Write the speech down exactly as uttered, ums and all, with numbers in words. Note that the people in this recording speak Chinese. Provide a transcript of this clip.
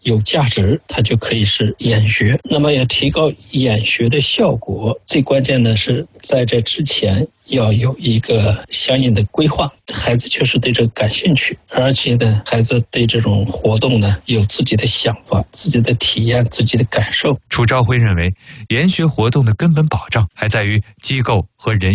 有价值，它就可以是研学。那么要提高研学的效果，最关键的是在这之前要有一个相应的规划，孩子确实对这个感兴趣，而且呢，孩子对这种活动呢有自己的想法、自己的体验、自己的感受。 楚昭辉认为，研学活动的根本保障还在于机构和人